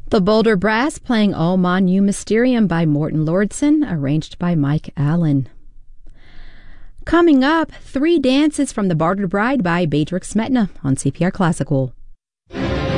The Boulder Brass playing O Mon You Mysterium by Morton Lordson, arranged by Mike Allen. Coming up, 3 dances from The Bartered Bride by Bedřich Smetana on CPR Classical.